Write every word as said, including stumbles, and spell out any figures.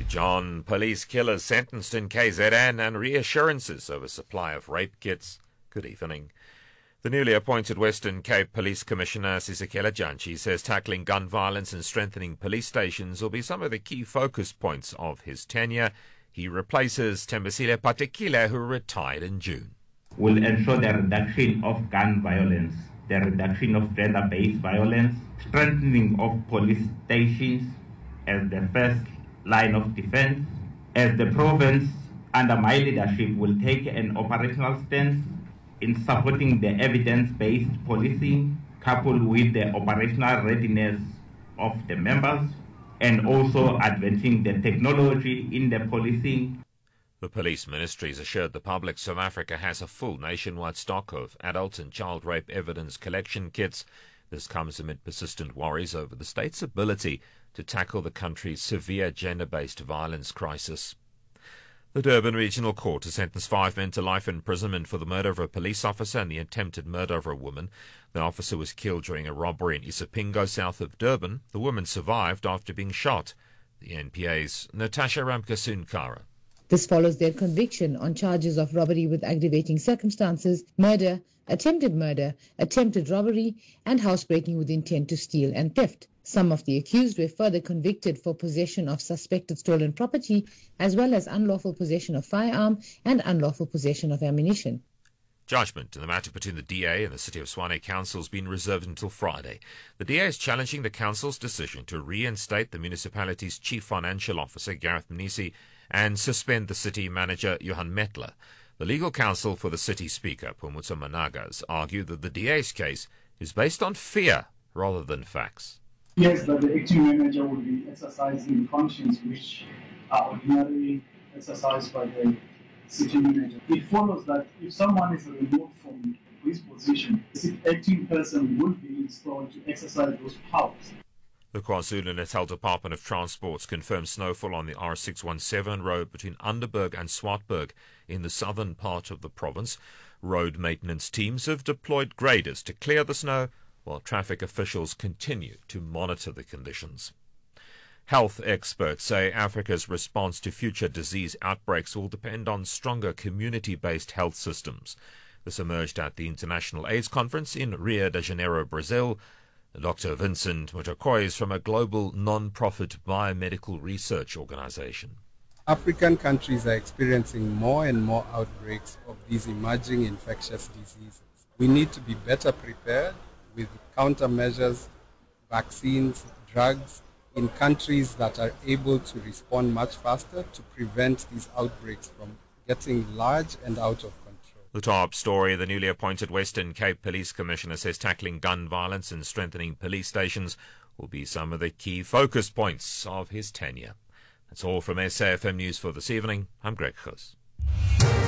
John, police killers sentenced in K Z N and reassurances over supply of rape kits. Good evening. The newly appointed Western Cape Police Commissioner, Sisekela Jantshi, says tackling gun violence and strengthening police stations will be some of the key focus points of his tenure. He replaces Thembisile Patekile, who retired in June. Will ensure the reduction of gun violence, the reduction of gender-based violence, strengthening of police stations as the first line of defense, as the province, under my leadership, will take an operational stance in supporting the evidence-based policing, coupled with the operational readiness of the members, and also advancing the technology in the policing. The police ministries assured the public South Africa has a full nationwide stock of adult and child rape evidence collection kits. This comes amid persistent worries over the state's ability to tackle the country's severe gender-based violence crisis. The Durban Regional Court has sentenced five men to life imprisonment for the murder of a police officer and the attempted murder of a woman. The officer was killed during a robbery in Isipingo, south of Durban. The woman survived after being shot. The N P A's Natasha Ramkassoon-Kara. This follows their conviction on charges of robbery with aggravating circumstances, murder, attempted murder, attempted robbery, and housebreaking with intent to steal and theft. Some of the accused were further convicted for possession of suspected stolen property, as well as unlawful possession of firearm and unlawful possession of ammunition. Judgment in the matter between the D A and the City of Tshwane Council has been reserved until Friday. The D A is challenging the Council's decision to reinstate the municipality's Chief Financial Officer, Gareth Mnisi, and suspend the City Manager, Johan Metler. The legal counsel for the City Speaker, Phumuzo Managas, argued that the D A's case is based on fear rather than facts. Yes, that the acting manager will be exercising functions which are ordinarily exercised by the city manager. It follows that if someone is removed from his position, the acting person would be installed to exercise those powers. The KwaZulu-Natal Department of Transport confirmed snowfall on the R six one seven road between Underberg and Swartberg in the southern part of the province. Road maintenance teams have deployed graders to clear the snow, while traffic officials continue to monitor the conditions. Health experts say Africa's response to future disease outbreaks will depend on stronger community-based health systems. This emerged at the International AIDS Conference in Rio de Janeiro, Brazil. Doctor Vincent Mutakoy is from a global non-profit biomedical research organization. African countries are experiencing more and more outbreaks of these emerging infectious diseases. We need to be better prepared with countermeasures, vaccines, drugs in countries that are able to respond much faster to prevent these outbreaks from getting large and out of control. The top story, the newly appointed Western Cape Police Commissioner says tackling gun violence and strengthening police stations will be some of the key focus points of his tenure. That's all from S A F M News for this evening. I'm Greg Goos.